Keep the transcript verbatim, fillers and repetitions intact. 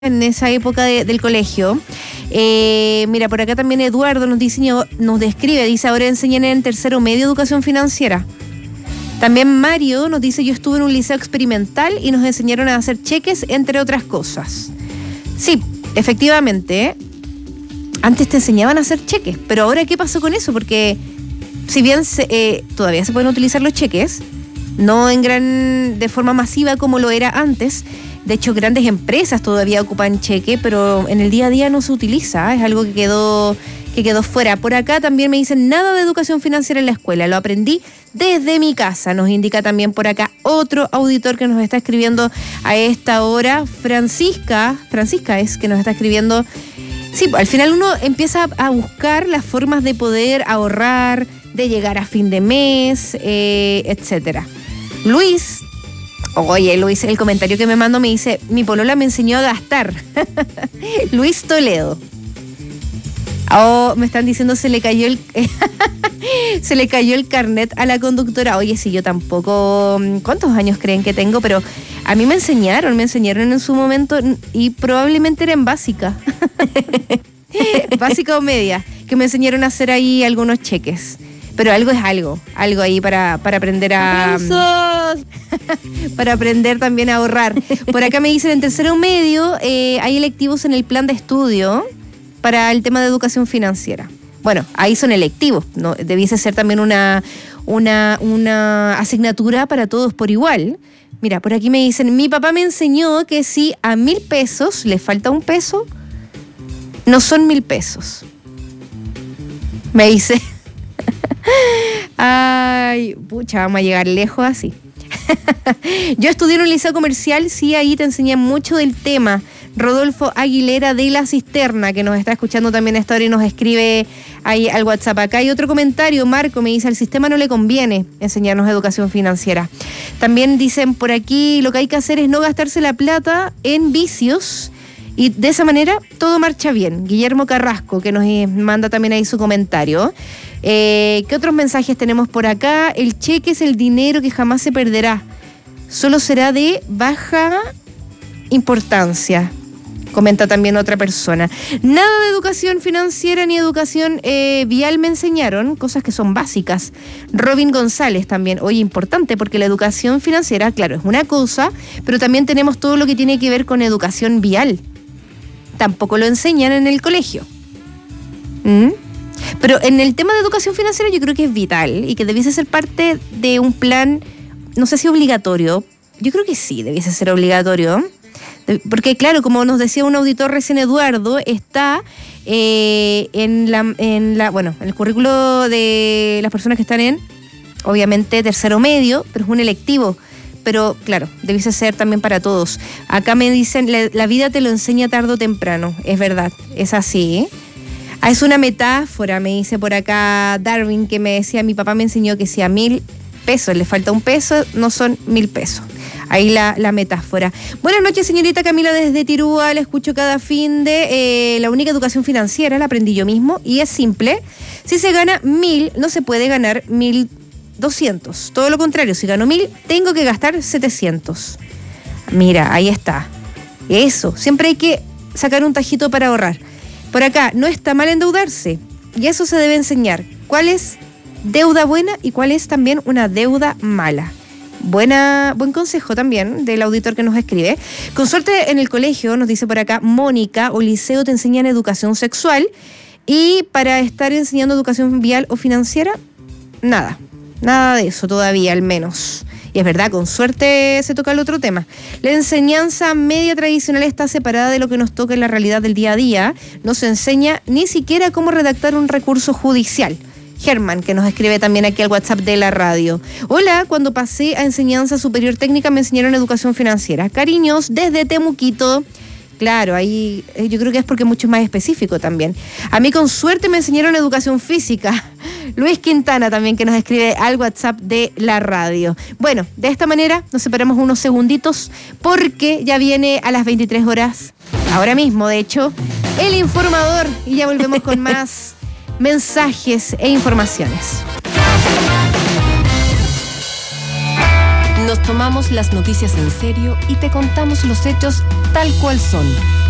en esa época de, del colegio. Eh, mira, por acá también Eduardo nos diseñó, nos describe, dice, ahora enseñan en tercero medio educación financiera. También Mario nos dice, yo estuve en un liceo experimental y nos enseñaron a hacer cheques, entre otras cosas. Sí, efectivamente, antes te enseñaban a hacer cheques, pero ahora ¿qué pasó con eso? Porque si bien se, eh, todavía se pueden utilizar los cheques, no en gran, de forma masiva como lo era antes. De hecho, grandes empresas todavía ocupan cheque, pero en el día a día no se utiliza. Es algo que quedó, que quedó fuera. Por acá también me dicen nada de educación financiera en la escuela. Lo aprendí desde mi casa. Nos indica también por acá otro auditor que nos está escribiendo a esta hora. Francisca, Francisca es que nos está escribiendo. Sí, al final uno empieza a buscar las formas de poder ahorrar, de llegar a fin de mes, eh, etcétera. Luis... Oye, Luis, el comentario que me mandó me dice, mi polola me enseñó a gastar. Luis Toledo. Oh, me están diciendo se le cayó el se le cayó el carnet a la conductora. Oye, sí, yo tampoco. ¿Cuántos años creen que tengo? Pero a mí me enseñaron, me enseñaron en su momento y probablemente era en básica. Básica o media, que me enseñaron a hacer ahí algunos cheques. Pero algo es algo, algo ahí para, para aprender a... ¡Aplausos! Para aprender también a ahorrar. Por acá me dicen, en tercero medio eh, hay electivos en el plan de estudio para el tema de educación financiera. Bueno, ahí son electivos, ¿no? Debiese ser también una, una, una asignatura para todos por igual. Mira, por aquí me dicen, mi papá me enseñó que si a mil pesos le falta un peso, no son mil pesos. Me dice... Ay, pucha, vamos a llegar lejos así. Yo estudié en un liceo comercial, sí, ahí te enseñé mucho del tema. Rodolfo Aguilera de La Cisterna, que nos está escuchando también esta hora y nos escribe ahí al WhatsApp. Acá hay otro comentario, Marco me dice, al sistema no le conviene enseñarnos educación financiera. También dicen por aquí, lo que hay que hacer es no gastarse la plata en vicios y de esa manera todo marcha bien. Guillermo Carrasco, que nos manda también ahí su comentario. Eh, ¿Qué otros mensajes tenemos por acá? El cheque es el dinero que jamás se perderá. Solo será de baja importancia, comenta también otra persona. Nada de educación financiera ni educación eh, vial me enseñaron, cosas que son básicas. Robin González también, oye, importante, porque la educación financiera, claro, es una cosa, pero también tenemos todo lo que tiene que ver con educación vial. Tampoco lo enseñan en el colegio. ¿Mm? Pero en el tema de educación financiera yo creo que es vital y que debiese ser parte de un plan, no sé si obligatorio, yo creo que sí, debiese ser obligatorio, porque claro, como nos decía un auditor recién, Eduardo, está eh, en, la, en la, bueno, en el currículo de las personas que están en, obviamente, tercero medio, pero es un electivo. Pero claro, debiese ser también para todos. Acá me dicen, la, la vida te lo enseña tarde o temprano, es verdad, es así, ¿eh? Ah, es una metáfora, me dice por acá Darwin, que me decía, mi papá me enseñó que si a mil pesos le falta un peso, no son mil pesos. Ahí la, la metáfora. Buenas noches, señorita Camila, desde Tirúa, la escucho cada fin de... Eh, la única educación financiera la aprendí yo mismo y es simple. Si se gana mil, no se puede ganar mil doscientos. Todo lo contrario, si gano mil, tengo que gastar setecientos. Mira, ahí está. Eso, siempre hay que sacar un tajito para ahorrar. Por acá, no está mal endeudarse, y eso se debe enseñar. ¿Cuál es deuda buena y cuál es también una deuda mala? Buena, buen consejo también del auditor que nos escribe. Con suerte en el colegio, nos dice por acá Mónica, o liceo te enseñan educación sexual, y para estar enseñando educación vial o financiera, nada, nada de eso todavía al menos. Y es verdad, con suerte se toca el otro tema. La enseñanza media tradicional está separada de lo que nos toca en la realidad del día a día. No se enseña ni siquiera cómo redactar un recurso judicial. Germán, que nos escribe también aquí al WhatsApp de la radio. Hola, cuando pasé a enseñanza superior técnica me enseñaron educación financiera. Cariños, desde Temuquito. Claro, ahí yo creo que es porque es mucho más específico también. A mí con suerte me enseñaron educación física. Luis Quintana también, que nos escribe al WhatsApp de la radio. Bueno, de esta manera nos separamos unos segunditos porque ya viene a las veintitrés horas, ahora mismo de hecho, el informador y ya volvemos con más mensajes e informaciones. Nos tomamos las noticias en serio y te contamos los hechos tal cual son.